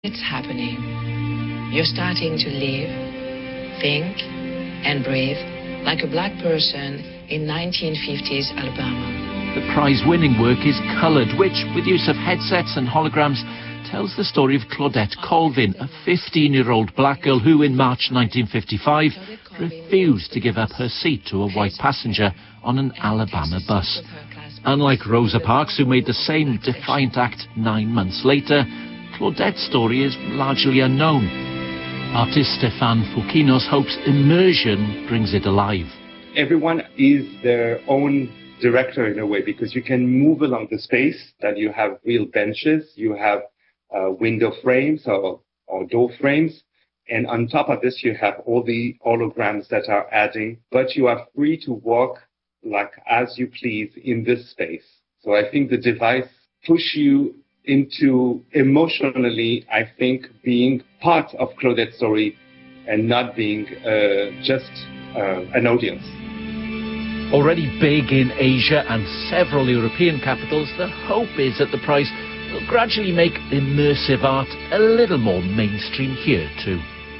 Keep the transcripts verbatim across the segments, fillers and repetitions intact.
It's happening. You're starting to live, think, and breathe like a black person in nineteen fifties Alabama. The prize-winning work is coloured, which, with use of headsets and holograms, tells the story of Claudette Colvin, a fifteen-year-old black girl who, in March nineteen fifty-five, refused to give up her seat to a white passenger on an Alabama bus. Unlike Rosa Parks, who made the same defiant act nine months later, Claudette's story is largely unknown. Artist Stefan Foukinos hopes immersion brings it alive. Everyone is their own director in a way, because you can move along the space, that you have real benches, you have uh, window frames or, or door frames, and on top of this you have all the holograms that are adding, but you are free to walk like as you please in this space. So I think the device push you into emotionally, I think, being part of Claudette's story and not being uh, just uh, an audience. Already big in Asia and several European capitals, the hope is that the prize will gradually make immersive art a little more mainstream here too.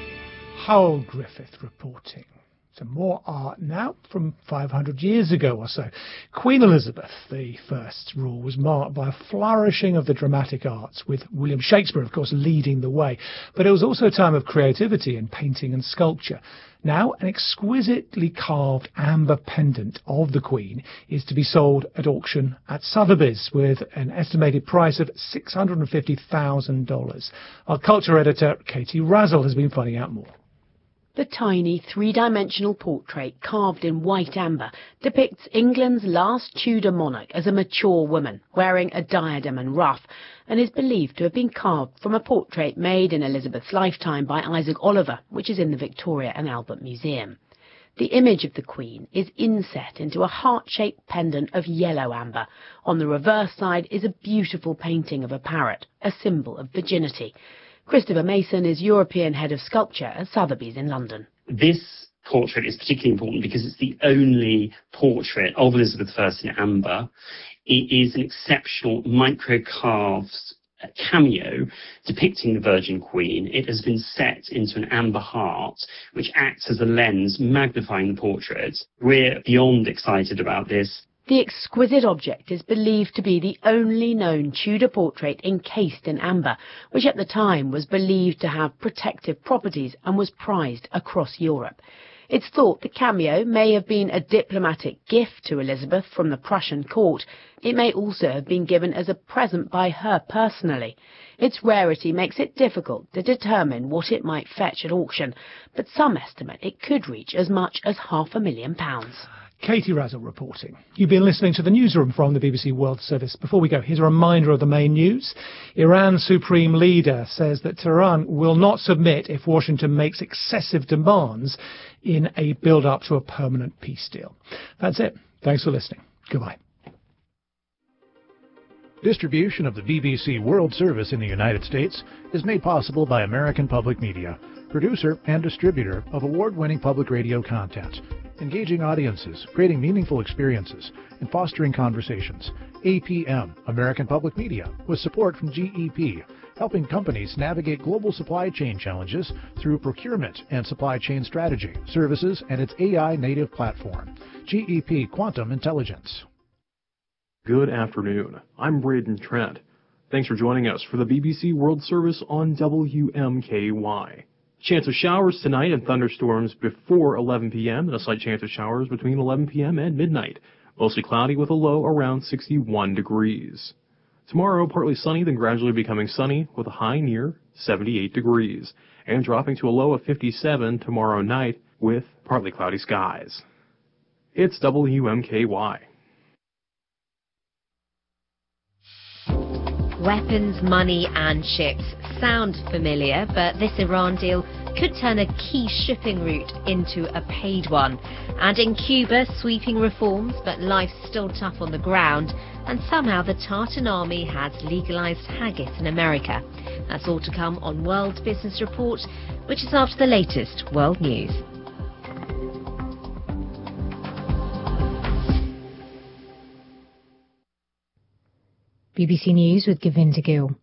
Howell Griffith reporting. Some more art now from five hundred years ago or so. Queen Elizabeth the First's rule was marked by a flourishing of the dramatic arts, with William Shakespeare, of course, leading the way. But it was also a time of creativity in painting and sculpture. Now, an exquisitely carved amber pendant of the Queen is to be sold at auction at Sotheby's with an estimated price of six hundred fifty thousand dollars. Our culture editor, Katie Razzle, has been finding out more. The tiny three-dimensional portrait carved in white amber depicts England's last Tudor monarch as a mature woman wearing a diadem and ruff, and is believed to have been carved from a portrait made in Elizabeth's lifetime by Isaac Oliver, which is in the Victoria and Albert Museum. The image of the Queen is inset into a heart-shaped pendant of yellow amber. On the reverse side is a beautiful painting of a parrot, a symbol of virginity. Christopher Mason is European Head of Sculpture at Sotheby's in London. This portrait is particularly important because it's the only portrait of Elizabeth the First in amber. It is an exceptional micro-carved cameo depicting the Virgin Queen. It has been set into an amber heart, which acts as a lens magnifying the portrait. We're beyond excited about this. The exquisite object is believed to be the only known Tudor portrait encased in amber, which at the time was believed to have protective properties and was prized across Europe. It's thought the cameo may have been a diplomatic gift to Elizabeth from the Prussian court. It may also have been given as a present by her personally. Its rarity makes it difficult to determine what it might fetch at auction, but some estimate it could reach as much as half a million pounds. Katie Razzle reporting. You've been listening to the newsroom from the B B C World Service. Before we go, here's a reminder of the main news. Iran's supreme leader says that Tehran will not submit if Washington makes excessive demands in a build-up to a permanent peace deal. That's it. Thanks for listening. Goodbye. Distribution of the B B C World Service in the United States is made possible by American Public Media, producer and distributor of award-winning public radio content. Engaging audiences, creating meaningful experiences, and fostering conversations. A P M, American Public Media, with support from G E P, helping companies navigate global supply chain challenges through procurement and supply chain strategy, services, and its A I-native platform. G E P Quantum Intelligence. Good afternoon. I'm Braden Trent. Thanks for joining us for the B B C World Service on W M K Y. Chance of showers tonight and thunderstorms before eleven p.m. and a slight chance of showers between eleven p.m. and midnight. Mostly cloudy with a low around sixty-one degrees. Tomorrow, partly sunny, then gradually becoming sunny with a high near seventy-eight degrees. And dropping to a low of fifty-seven tomorrow night with partly cloudy skies. It's W M K Y. Weapons, money and ships sound familiar, but this Iran deal could turn a key shipping route into a paid one. And in Cuba, sweeping reforms, but life's still tough on the ground, and somehow the Tartan army has legalized haggis in America. That's all to come on World Business Report, which is after the latest world news. B B C News with Govinda Gill.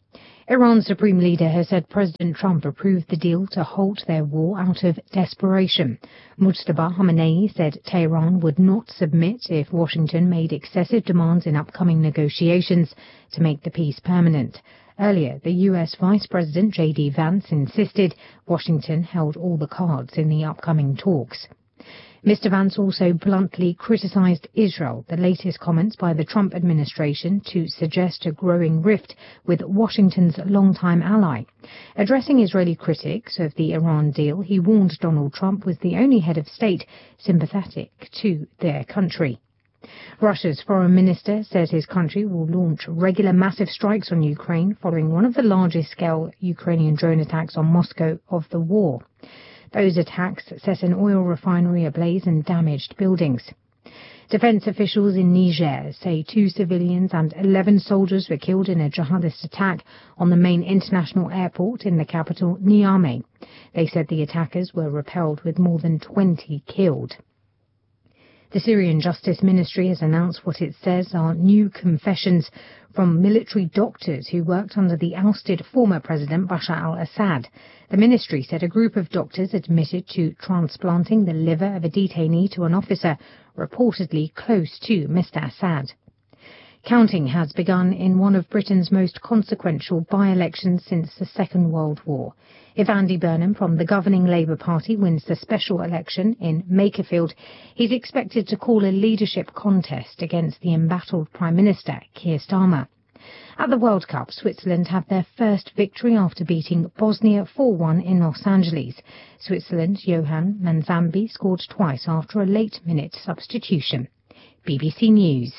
Iran's supreme leader has said President Trump approved the deal to halt their war out of desperation. Mujtaba Khamenei said Tehran would not submit if Washington made excessive demands in upcoming negotiations to make the peace permanent. Earlier, the U S Vice President J D Vance insisted Washington held all the cards in the upcoming talks. Mister Vance also bluntly criticized Israel, the latest comments by the Trump administration to suggest a growing rift with Washington's longtime ally. Addressing Israeli critics of the Iran deal, he warned Donald Trump was the only head of state sympathetic to their country. Russia's foreign minister says his country will launch regular massive strikes on Ukraine following one of the largest-scale Ukrainian drone attacks on Moscow of the war. Those attacks set an oil refinery ablaze and damaged buildings. Defense officials in Niger say two civilians and eleven soldiers were killed in a jihadist attack on the main international airport in the capital, Niamey. They said the attackers were repelled with more than twenty killed. The Syrian Justice Ministry has announced what it says are new confessions from military doctors who worked under the ousted former President Bashar al-Assad. The ministry said a group of doctors admitted to transplanting the liver of a detainee to an officer reportedly close to Mister Assad. Counting has begun in one of Britain's most consequential by-elections since the Second World War. If Andy Burnham from the governing Labour Party wins the special election in Makerfield, he's expected to call a leadership contest against the embattled Prime Minister, Keir Starmer. At the World Cup, Switzerland have their first victory after beating Bosnia four one in Los Angeles. Switzerland's Johan Manzambi scored twice after a late-minute substitution. B B C News.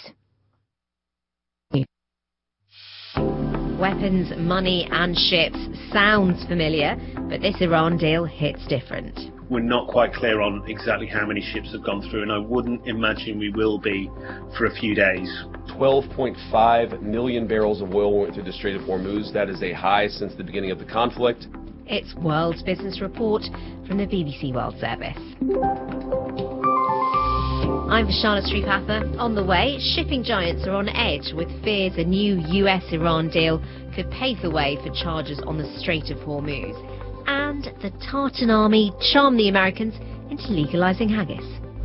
Weapons, money and ships sounds familiar, but this Iran deal hits different. We're not quite clear on exactly how many ships have gone through, and I wouldn't imagine we will be for a few days. twelve point five million barrels of oil went through the Strait of Hormuz. That is a high since the beginning of the conflict. It's World Business Report from the B B C World Service. I'm Vishana Sripatha. On the way, shipping giants are on edge with fears a new U S Iran deal could pave the way for charges on the Strait of Hormuz. And the Tartan army charmed the Americans into legalising haggis.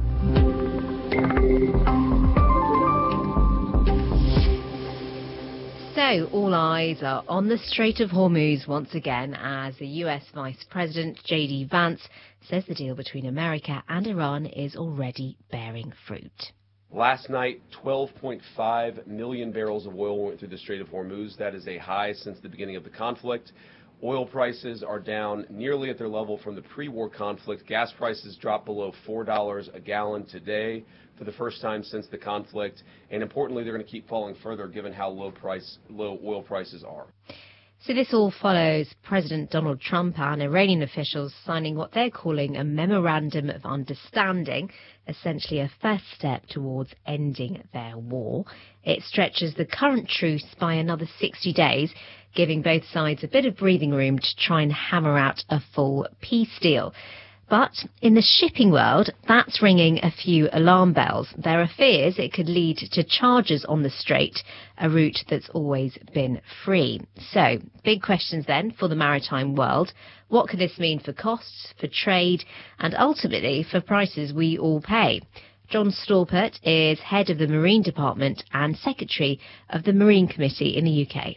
So, all eyes are on the Strait of Hormuz once again as the U S Vice President J D Vance says the deal between America and Iran is already bearing fruit. Last night, twelve point five million barrels of oil went through the Strait of Hormuz. That is a high since the beginning of the conflict. Oil prices are down nearly at their level from the pre-war conflict. Gas prices dropped below four dollars a gallon today for the first time since the conflict. And importantly, they're going to keep falling further given how low price, low oil prices are. So this all follows President Donald Trump and Iranian officials signing what they're calling a Memorandum of Understanding, essentially a first step towards ending their war. It stretches the current truce by another sixty days, giving both sides a bit of breathing room to try and hammer out a full peace deal. But in the shipping world, that's ringing a few alarm bells. There are fears it could lead to charges on the Strait, a route that's always been free. So, big questions then for the maritime world. What could this mean for costs, for trade, and ultimately for prices we all pay? John Storpert is head of the Marine Department and secretary of the Marine Committee in the U K.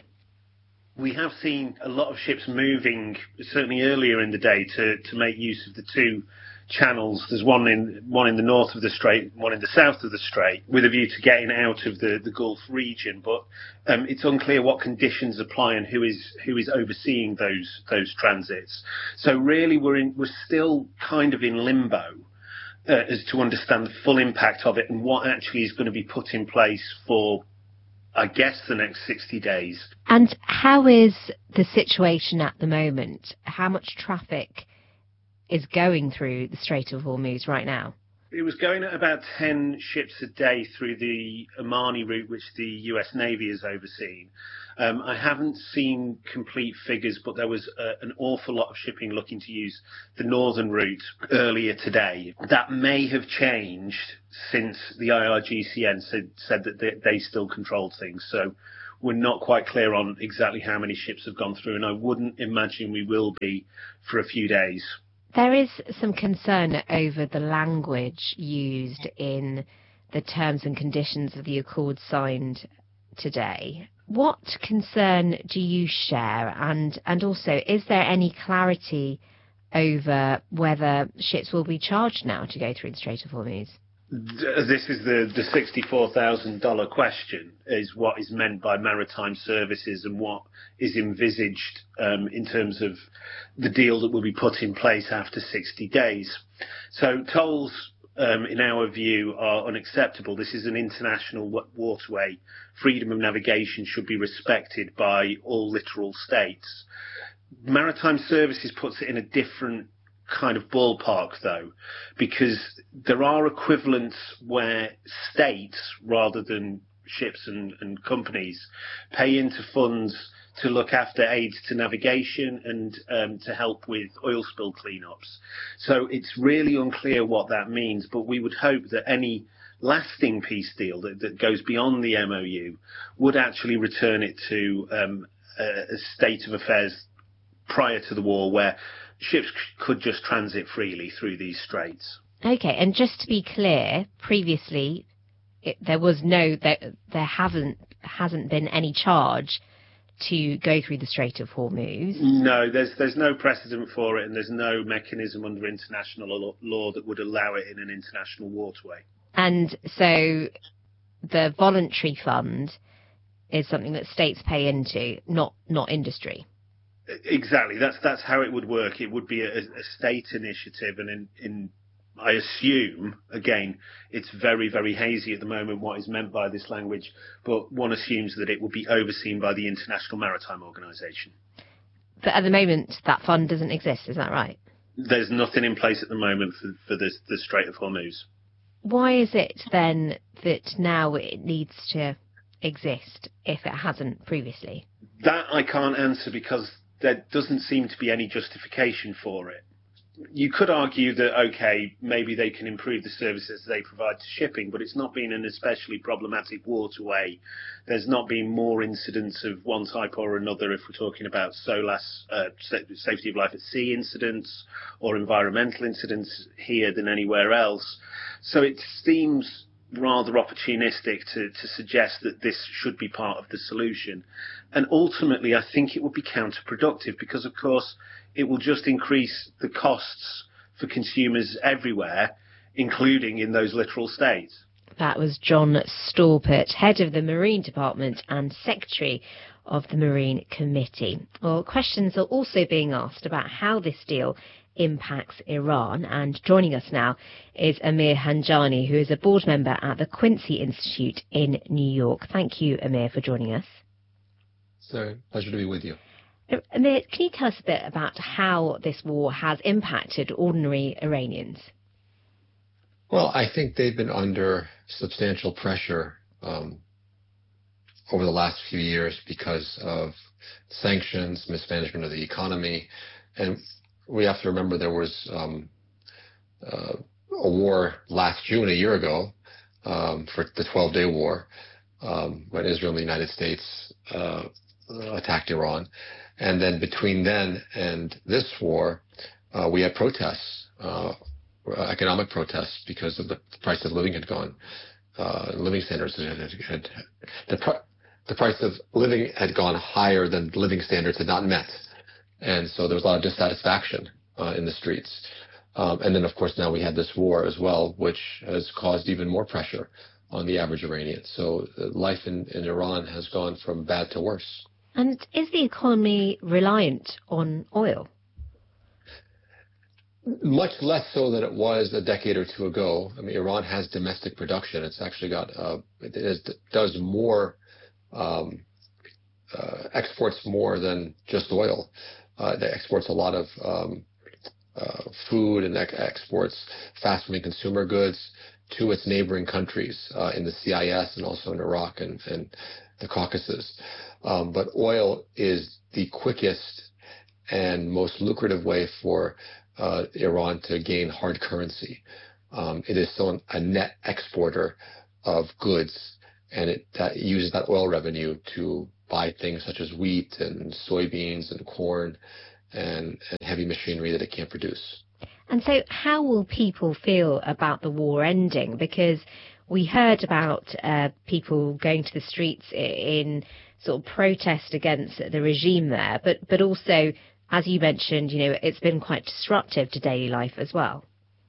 We have seen a lot of ships moving, certainly earlier in the day, to, to make use of the two channels. There's one in one in the north of the Strait, one in the south of the Strait, with a view to getting out of the, the Gulf region. But um, it's unclear what conditions apply and who is who is overseeing those those transits. So really, we're in we're still kind of in limbo uh, as to understand the full impact of it and what actually is going to be put in place for, I guess, the next sixty days. And how is the situation at the moment? How much traffic is going through the Strait of Hormuz right now? It was going at about ten ships a day through the Omani route, which the U S Navy has overseen. Um, I haven't seen complete figures, but there was uh, an awful lot of shipping looking to use the northern route earlier today. That may have changed since the I R G C N said, said that they, they still controlled things. So we're not quite clear on exactly how many ships have gone through, and I wouldn't imagine we will be for a few days. There is some concern over the language used in the terms and conditions of the accord signed today. What concern do you share? And, and also, is there any clarity over whether ships will be charged now to go through the Strait of Hormuz? This is the, the sixty-four thousand dollars question, is what is meant by maritime services and what is envisaged um, in terms of the deal that will be put in place after sixty days. So tolls, um, in our view, are unacceptable. This is an international waterway. Freedom of navigation should be respected by all littoral states. Maritime services puts it in a different kind of ballpark, though, because there are equivalents where states, rather than ships and, and companies, pay into funds to look after aids to navigation and um, to help with oil spill cleanups. So it's really unclear what that means, but we would hope that any lasting peace deal that, that goes beyond the M O U would actually return it to um, a, a state of affairs prior to the war, where ships could just transit freely through these straits. Okay, and just to be clear, previously it, there was no, there, there haven't hasn't been any charge to go through the Strait of Hormuz. No, there's there's no precedent for it, and there's no mechanism under international law that would allow it in an international waterway. And so the voluntary fund is something that states pay into, not not industry. Exactly. That's that's how it would work. It would be a, a state initiative, and in, in I assume, again, it's very, very hazy at the moment what is meant by this language, but one assumes that it will be overseen by the International Maritime Organization. But at the moment, that fund doesn't exist, is that right? There's nothing in place at the moment for, for this, the Strait of Hormuz. Why is it then that now it needs to exist if it hasn't previously? That I can't answer, because there doesn't seem to be any justification for it. You could argue that, okay, maybe they can improve the services they provide to shipping, but it's not been an especially problematic waterway. There's not been more incidents of one type or another, if we're talking about SOLAS, uh, safety of life at sea incidents or environmental incidents here, than anywhere else. So it seems rather opportunistic to, to suggest that this should be part of the solution. And ultimately, I think it would be counterproductive, because, of course, it will just increase the costs for consumers everywhere, including in those littoral states. That was John Storpert, head of the Marine Department and Secretary of the Marine Committee. Well, questions are also being asked about how this deal impacts Iran, and joining us now is Amir Hanjani, who is a board member at the Quincy Institute in New York. Thank you, Amir, for joining us. It's a pleasure to be with you. Amir, can you tell us a bit about how this war has impacted ordinary Iranians? Well, I think they've been under substantial pressure um, over the last few years because of sanctions, mismanagement of the economy, and we have to remember there was um, uh, a war last June, a year ago, um, for the twelve-day war, um, when Israel and the United States uh, attacked Iran. And then between then and this war, uh, we had protests, uh, economic protests, because of the price of living had gone, uh, living standards had, had, had the, pr- the price of living had gone higher than living standards had not met. And so there was a lot of dissatisfaction uh, in the streets. Um, and then, of course, now we had this war as well, which has caused even more pressure on the average Iranian. So uh, life in, in Iran has gone from bad to worse. And is the economy reliant on oil? Much less so than it was a decade or two ago. I mean, Iran has domestic production. It's actually got, uh, it is, does more, um, uh, exports more than just oil. Uh, it exports a lot of um, uh, food, and ex- exports fast-moving consumer goods to its neighboring countries uh, in the C I S and also in Iraq and, and the Caucasus. Um, but oil is the quickest and most lucrative way for uh, Iran to gain hard currency. Um, it is still a net exporter of goods and it that uses that oil revenue to buy things such as wheat and soybeans and corn and, and heavy machinery that it can't produce. And so how will people feel about the war ending? Because we heard about uh, people going to the streets in sort of protest against the regime there, but, but also, as you mentioned, you know, it's been quite disruptive to daily life as well.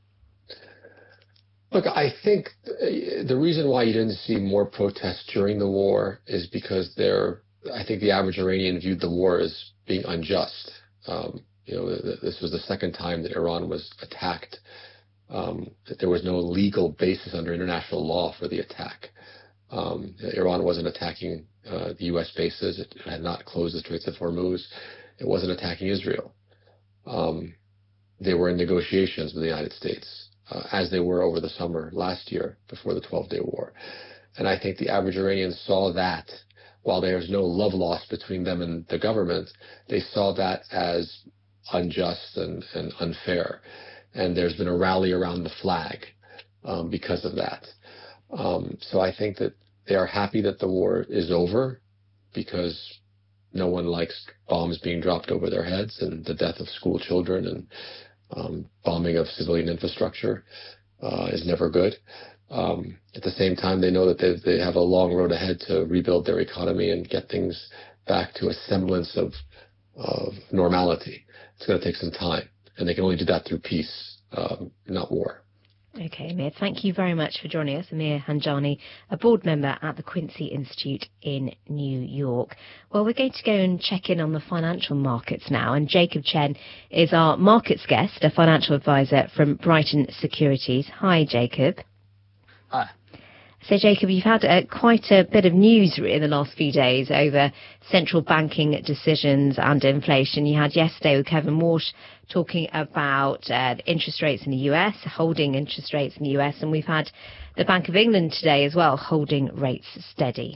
Look, I think the reason why you didn't see more protests during the war is because there, I think the average Iranian viewed the war as being unjust. Um, you know, this was the second time that Iran was attacked, um, that there was no legal basis under international law for the attack. Um, Iran wasn't attacking uh, the U S bases. It had not closed the Straits of Hormuz. It wasn't attacking Israel. Um, they were in negotiations with the United States, uh, as they were over the summer last year before the twelve-day war. And I think the average Iranian saw that, while there's no love lost between them and the government, they saw that as unjust and, and unfair. And there's been a rally around the flag um, because of that. Um, so I think that they are happy that the war is over, because no one likes bombs being dropped over their heads and the death of school children and um, bombing of civilian infrastructure uh, is never good. Um, at the same time, they know that they, they have a long road ahead to rebuild their economy and get things back to a semblance of, of normality. It's going to take some time, and they can only do that through peace, um, not war. Okay, Amir, thank you very much for joining us. Amir Hanjani, a board member at the Quincy Institute in New York. Well, we're going to go and check in on the financial markets now, and Jacob Chen is our markets guest, a financial advisor from Brighton Securities. Hi, Jacob. Hi. So, Jacob, you've had uh, quite a bit of news in the last few days over central banking decisions and inflation. You had yesterday with Kevin Warsh talking about uh, interest rates in the U S, holding interest rates in the U S, and we've had the Bank of England today as well, holding rates steady.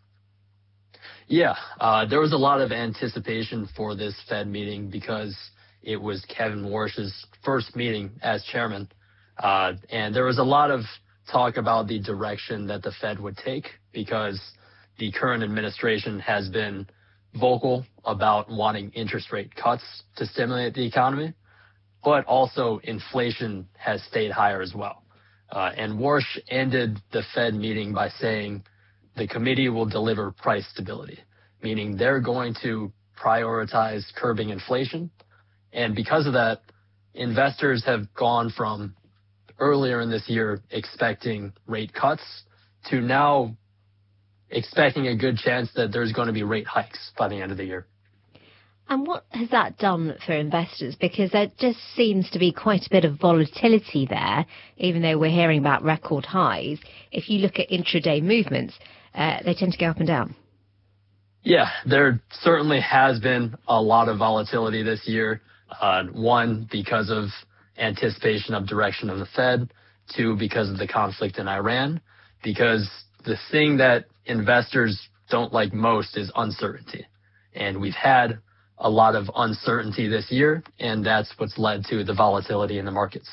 Yeah, uh, there was a lot of anticipation for this Fed meeting because it was Kevin Warsh's first meeting as chairman, uh, and there was a lot of talk about the direction that the Fed would take, because the current administration has been vocal about wanting interest rate cuts to stimulate the economy, but also inflation has stayed higher as well. Uh, and Warsh ended the Fed meeting by saying the committee will deliver price stability, meaning they're going to prioritize curbing inflation. And because of that, investors have gone from earlier in this year expecting rate cuts to now expecting a good chance that there's going to be rate hikes by the end of the year. And what has that done for investors? Because there just seems to be quite a bit of volatility there, even though we're hearing about record highs. If you look at intraday movements, uh, they tend to go up and down. Yeah, there certainly has been a lot of volatility this year. Uh, one, because of anticipation of direction of the Fed. Two, because of the conflict in Iran. Because the thing that investors don't like most is uncertainty. And we've had a lot of uncertainty this year, and that's what's led to the volatility in the markets.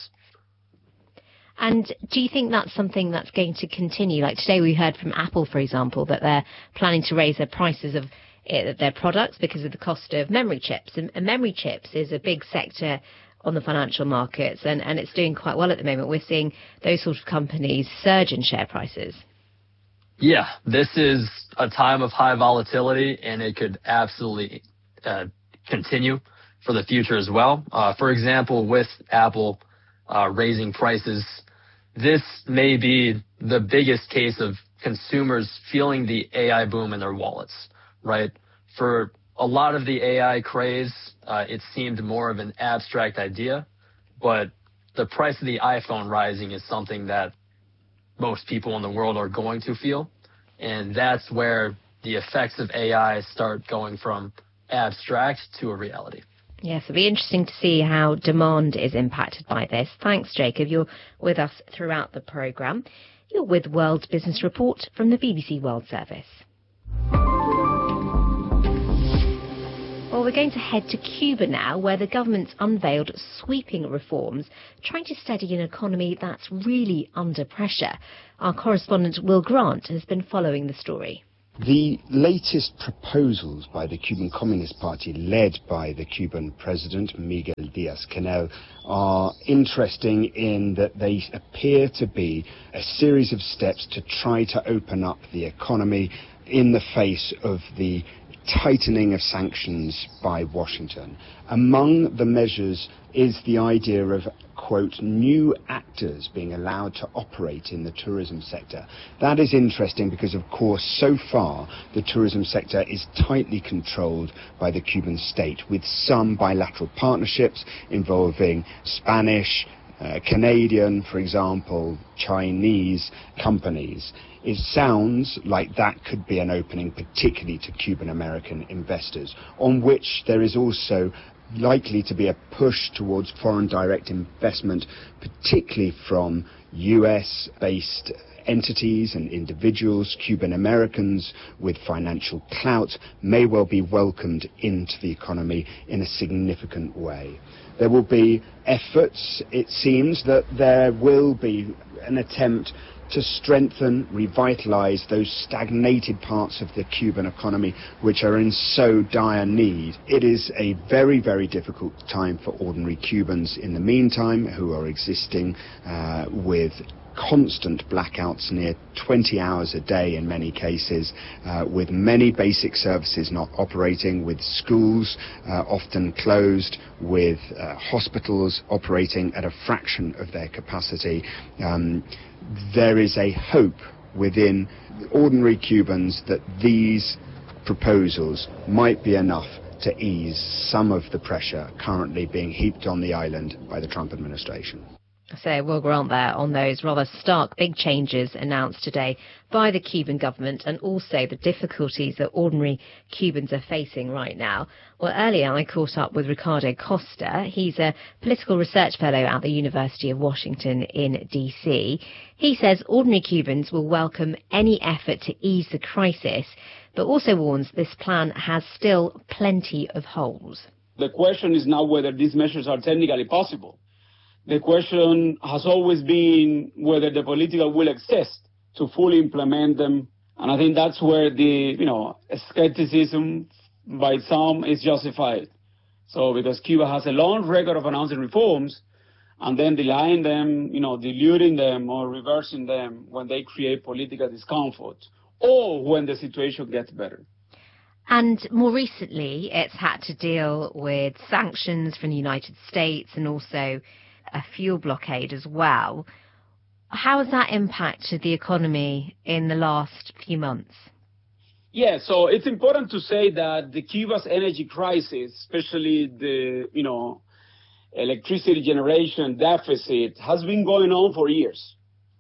And do you think that's something that's going to continue? Like today we heard from Apple, for example, that they're planning to raise their prices of their products because of the cost of memory chips. And memory chips is a big sector on the financial markets, and, and it's doing quite well at the moment. We're seeing those sort of companies surge in share prices. Yeah, this is a time of high volatility, and it could absolutely uh, continue for the future as well. Uh, for example, with Apple uh, raising prices, this may be the biggest case of consumers feeling the A I boom in their wallets, right? For a lot of the A I craze, uh, it seemed more of an abstract idea, but the price of the iPhone rising is something that most people in the world are going to feel. And that's where the effects of A I start going from abstract to a reality. Yes, it'll be interesting to see how demand is impacted by this. Thanks, Jacob. You're with us throughout the programme. You're with World Business Report from the B B C World Service. Well, we're going to head to Cuba now, where the government's unveiled sweeping reforms, trying to steady an economy that's really under pressure. Our correspondent Will Grant has been following the story. The latest proposals by the Cuban Communist Party, led by the Cuban president, Miguel Díaz-Canel, are interesting in that they appear to be a series of steps to try to open up the economy in the face of the tightening of sanctions by Washington. Among the measures is the idea of, quote, new actors being allowed to operate in the tourism sector. That is interesting because, of course, so far the tourism sector is tightly controlled by the Cuban state, with some bilateral partnerships involving Spanish, uh, Canadian, for example, Chinese companies. It sounds like that could be an opening, particularly to Cuban-American investors, on which there is also likely to be a push towards foreign direct investment, particularly from U S-based entities and individuals. Cuban Americans with financial clout may well be welcomed into the economy in a significant way. There will be efforts, it seems, that there will be an attempt to strengthen, revitalize those stagnated parts of the Cuban economy which are in so dire need. It is a very, very difficult time for ordinary Cubans in the meantime, who are existing uh, with constant blackouts, near twenty hours a day in many cases, uh, with many basic services not operating, with schools uh, often closed, with uh, hospitals operating at a fraction of their capacity. Um, there is a hope within ordinary Cubans that these proposals might be enough to ease some of the pressure currently being heaped on the island by the Trump administration. So Will Grant there on those rather stark big changes announced today by the Cuban government, and also the difficulties that ordinary Cubans are facing right now. Well, earlier I caught up with Ricardo Costa. He's a political research fellow at the University of Washington in D C. He says ordinary Cubans will welcome any effort to ease the crisis, but also warns this plan has still plenty of holes. The question is now whether these measures are technically possible. The question has always been whether the political will exist to fully implement them. And I think that's where the, you know, skepticism by some is justified. So because Cuba has a long record of announcing reforms and then delaying them, you know, diluting them or reversing them when they create political discomfort or when the situation gets better. And more recently, it's had to deal with sanctions from the United States and also a fuel blockade as well. How has that impacted the economy in the last few months? Yeah, so it's important to say that the Cuba's energy crisis, especially the, you know, electricity generation deficit, has been going on for years.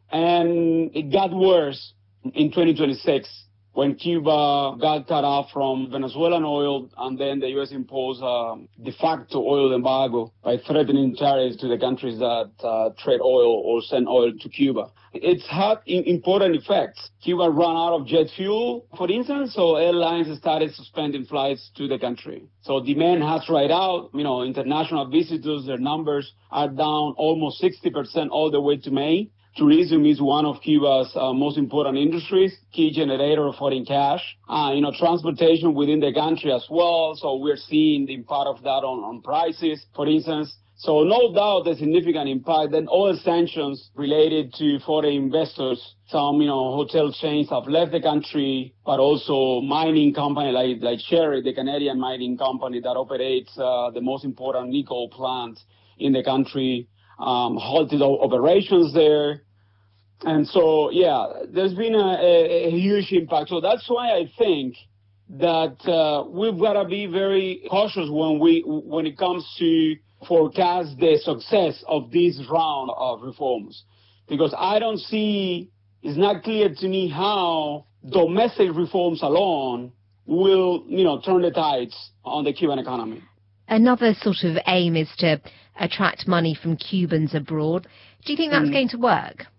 And it got worse in twenty twenty-six when Cuba got cut off from Venezuelan oil, and then the U S imposed a de facto oil embargo by threatening tariffs to the countries that uh, trade oil or send oil to Cuba. It's had important effects. Cuba ran out of jet fuel, for instance, so airlines started suspending flights to the country. So demand has dried out. You know, international visitors, their numbers are down almost sixty percent all the way to May. Tourism is one of Cuba's uh, most important industries, key generator of foreign cash. Uh, you know, transportation within the country as well. So we're seeing the impact of that on, on prices, for instance. So no doubt there's significant impact. Then all sanctions related to foreign investors. Some, you know, hotel chains have left the country, but also mining company like, like Sherry, the Canadian mining company that operates uh, the most important nickel plant in the country, um, halted operations there. And so, yeah, there's been a, a, a huge impact. So that's why I think that uh, we've got to be very cautious when we when it comes to forecast the success of this round of reforms, because I don't see, it's not clear to me how domestic reforms alone will, you know, turn the tides on the Cuban economy. Another sort of aim is to attract money from Cubans abroad. Do you think that's mm. going to work?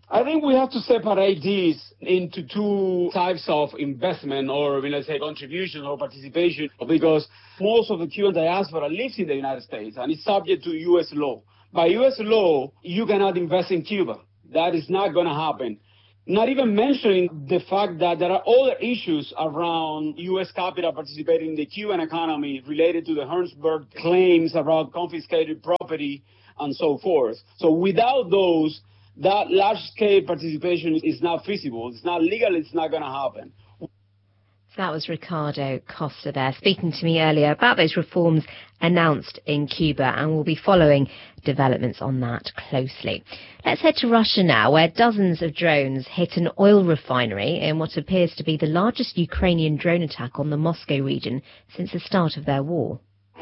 I think we have to separate these into two types of investment or, let's say, contribution or participation, because most of the Cuban diaspora lives in the United States and is subject to U S law. By U S law, you cannot invest in Cuba. That is not going to happen. Not even mentioning the fact that there are other issues around U S capital participating in the Cuban economy related to the Hertzberg claims about confiscated property and so forth. So without those, that large-scale participation is not feasible. It's not legal. It's not going to happen. That was Ricardo Costa there, speaking to me earlier about those reforms announced in Cuba, and we'll be following developments on that closely. Let's head to Russia now, where dozens of drones hit an oil refinery in what appears to be the largest Ukrainian drone attack on the Moscow region since the start of their war.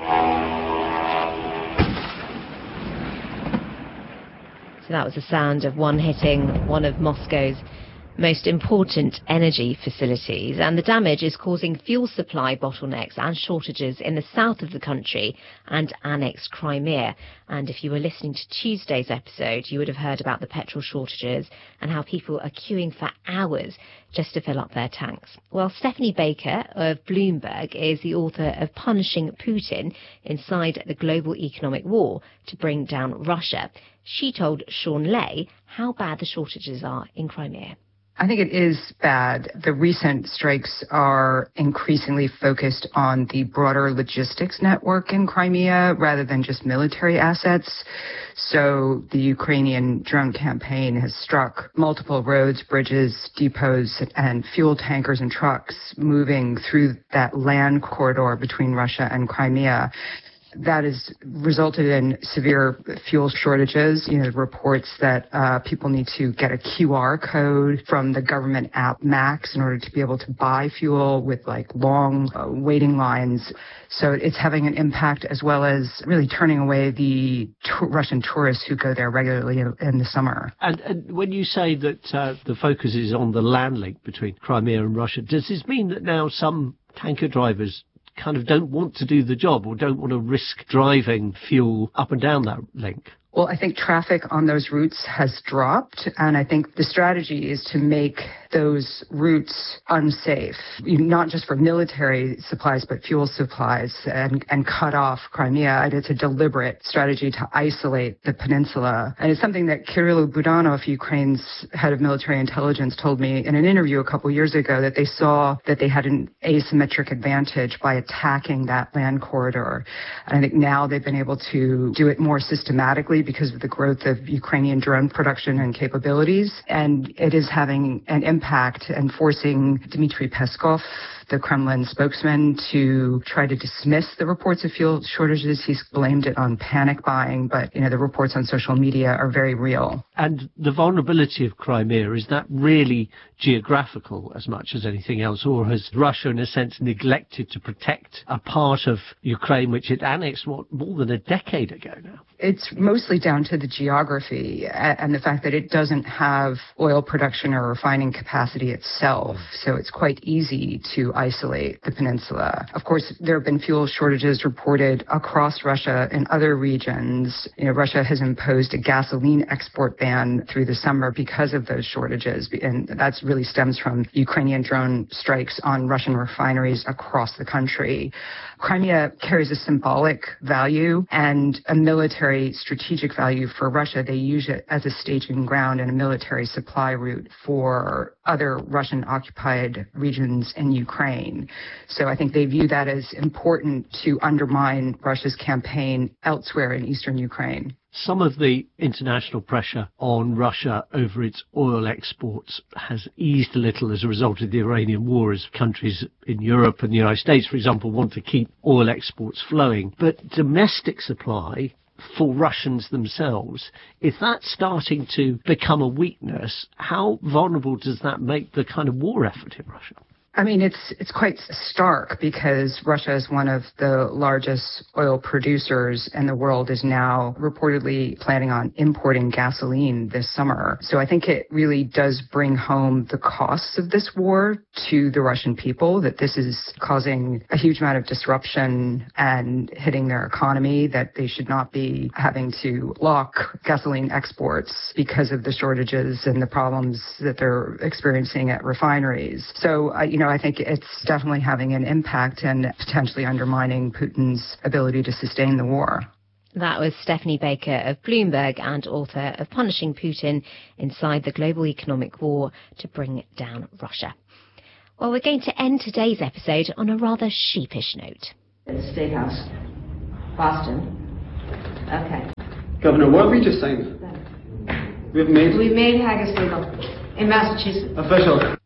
So that was the sound of one hitting one of Moscow's most important energy facilities, and the damage is causing fuel supply bottlenecks and shortages in the south of the country and annexed Crimea. And if you were listening to Tuesday's episode, you would have heard about the petrol shortages and how people are queuing for hours just to fill up their tanks. Well, Stephanie Baker of Bloomberg is the author of Punishing Putin Inside the Global Economic War to Bring Down Russia. She told Sean Lay how bad the shortages are in Crimea. I think it is bad. The recent strikes are increasingly focused on the broader logistics network in Crimea rather than just military assets. So the Ukrainian drone campaign has struck multiple roads, bridges, depots, and fuel tankers and trucks moving through that land corridor between Russia and Crimea. That has resulted in severe fuel shortages. You know, reports that uh, people need to get a Q R code from the government app Max in order to be able to buy fuel, with like long uh, waiting lines. So it's having an impact, as well as really turning away the t- Russian tourists who go there regularly in, in the summer. And, and when you say that uh, the focus is on the land link between Crimea and Russia, does this mean that now some tanker drivers kind of don't want to do the job or don't want to risk driving fuel up and down that link? Well, I think traffic on those routes has dropped, and I think the strategy is to make those routes unsafe, not just for military supplies, but fuel supplies, and, and cut off Crimea. And it's a deliberate strategy to isolate the peninsula. And it's something that Kirill Budanov, Ukraine's head of military intelligence, told me in an interview a couple years ago, that they saw that they had an asymmetric advantage by attacking that land corridor. And I think now they've been able to do it more systematically because of the growth of Ukrainian drone production and capabilities. And it is having an impact and forcing Dmitry Peskov, the Kremlin spokesman, to try to dismiss the reports of fuel shortages. He's blamed it on panic buying, but, you know, the reports on social media are very real. And the vulnerability of Crimea, is that really geographical as much as anything else, or has Russia, in a sense, neglected to protect a part of Ukraine which it annexed, what, more than a decade ago now? It's mostly down to the geography and the fact that it doesn't have oil production or refining capacity itself. So it's quite easy to isolate the peninsula. Of course, there have been fuel shortages reported across Russia in other regions. You know, Russia has imposed a gasoline export ban through the summer because of those shortages. And that really stems from Ukrainian drone strikes on Russian refineries across the country. Crimea carries a symbolic value and a military strategic value for Russia. They use it as a staging ground and a military supply route for other Russian-occupied regions in Ukraine. So I think they view that as important to undermine Russia's campaign elsewhere in eastern Ukraine. Some of the international pressure on Russia over its oil exports has eased a little as a result of the Iranian war, as countries in Europe and the United States, for example, want to keep oil exports flowing. But domestic supply for Russians themselves, if that's starting to become a weakness, how vulnerable does that make the kind of war effort in Russia? I mean, it's it's quite stark because Russia is one of the largest oil producers and the world is now reportedly planning on importing gasoline this summer. So I think it really does bring home the costs of this war to the Russian people, that this is causing a huge amount of disruption and hitting their economy, that they should not be having to block gasoline exports because of the shortages and the problems that they're experiencing at refineries. So, uh, you know, I think it's definitely having an impact and potentially undermining Putin's ability to sustain the war. That was Stephanie Baker of Bloomberg and author of Punishing Putin Inside the Global Economic War to Bring Down Russia. Well, we're going to end today's episode on a rather sheepish note. At the State House, Boston. Okay. Governor, what have we just signed? We've made... We've made haggis legal in Massachusetts. Official.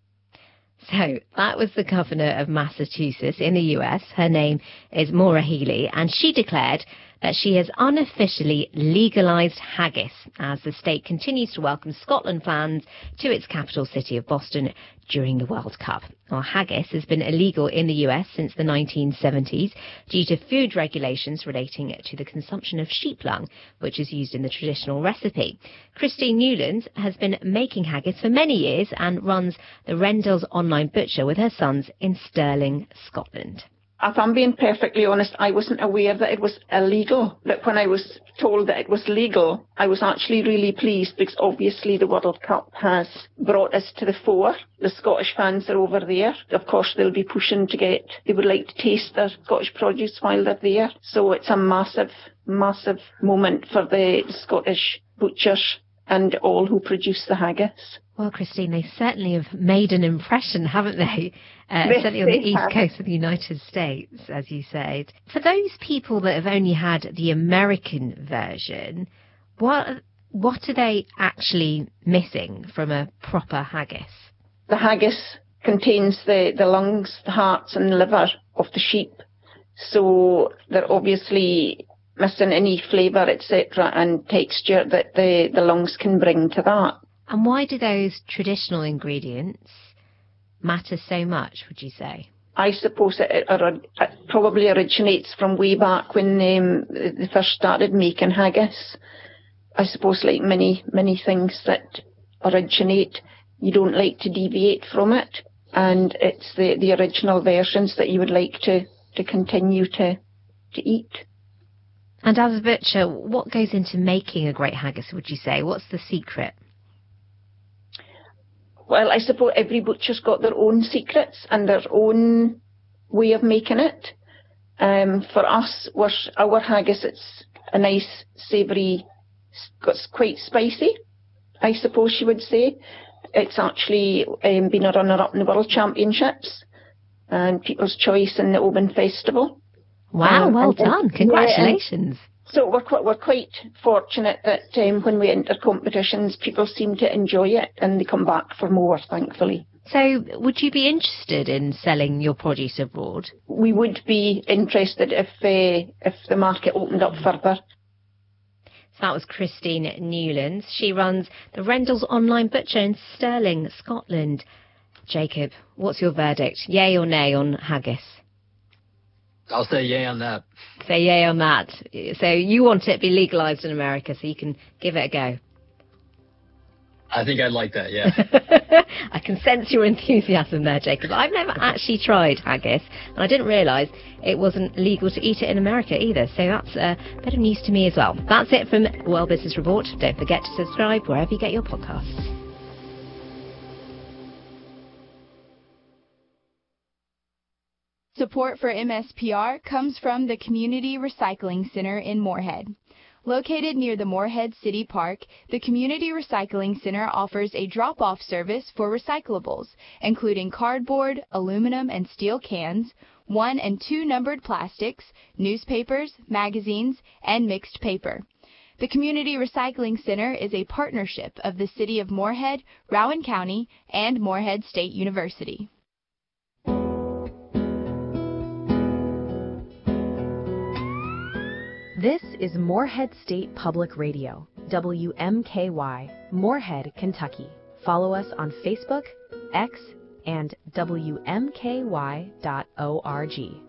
So that was the governor of Massachusetts in the U S. Her name is Maura Healey, and she declared that she has unofficially legalised haggis as the state continues to welcome Scotland fans to its capital city of Boston during the World Cup. Well, haggis has been illegal in the U S since the nineteen seventies due to food regulations relating to the consumption of sheep lung, which is used in the traditional recipe. Christine Newlands has been making haggis for many years and runs the Rendell's Online Butcher with her sons in Stirling, Scotland. If I'm being perfectly honest, I wasn't aware that it was illegal. But when I was told that it was legal, I was actually really pleased because obviously the World Cup has brought us to the fore. The Scottish fans are over there. Of course, they'll be pushing to get, they would like to taste their Scottish produce while they're there. So it's a massive, massive moment for the Scottish butchers and all who produce the haggis. Well, Christine, they certainly have made an impression, haven't they? Uh, They- certainly on the they east have. coast of the United States, as you said. For those people that have only had the American version, what what are they actually missing from a proper haggis? The haggis contains the, the lungs, the hearts and liver of the sheep. So they're obviously missing any flavour, et cetera, and texture that the, the lungs can bring to that. And why do those traditional ingredients matter so much, would you say? I suppose it, it, it probably originates from way back when um, they first started making haggis. I suppose like many, many things that originate, you don't like to deviate from it. And it's the, the original versions that you would like to, to continue to, to eat. And as a butcher, what goes into making a great haggis, would you say? What's the secret? Well, I suppose every butcher's got their own secrets and their own way of making it. Um, for us, we're, our haggis, it's a nice, savoury, it's quite spicy, I suppose you would say. It's actually um, been a runner-up in the World Championships and People's Choice in the Oban Festival. Wow, Um, well and- done. Congratulations. Yeah, so we're quite, we're quite fortunate that um, when we enter competitions, people seem to enjoy it and they come back for more, thankfully. So would you be interested in selling your produce abroad? We would be interested if uh, if the market opened up further. So that was Christine Newlands. She runs the Rendell's Online Butcher in Stirling, Scotland. Jacob, what's your verdict? Yay or nay on haggis? I'll say yay on that. Say yay on that. So you want it to be legalised in America so you can give it a go. I think I'd like that, yeah. I can sense your enthusiasm there, Jacob. I've never actually tried haggis, and I didn't realise it wasn't legal to eat it in America either, so that's a uh, bit of news to me as well. That's it from World Business Report. Don't forget to subscribe wherever you get your podcasts. Support for M S P R comes from the Community Recycling Center in Moorhead. Located near the Moorhead City Park, the Community Recycling Center offers a drop-off service for recyclables, including cardboard, aluminum and steel cans, one and two numbered plastics, newspapers, magazines, and mixed paper. The Community Recycling Center is a partnership of the City of Moorhead, Rowan County, and Moorhead State University. This is Moorhead State Public Radio, W M K Y, Moorhead, Kentucky. Follow us on Facebook, X, and W M K Y dot org.